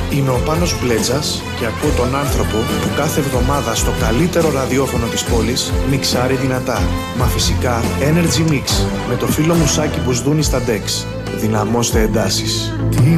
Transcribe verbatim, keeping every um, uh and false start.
Είμαι ο Πάνος Μπλέτζας και ακούω τον άνθρωπο που κάθε εβδομάδα στο καλύτερο ραδιόφωνο της πόλης μιξάρει δυνατά. Μα φυσικά Energy Mix με το φίλο μου Σάκη Μπουσδούνη στα ντεξ. Δυναμώστε εντάσεις.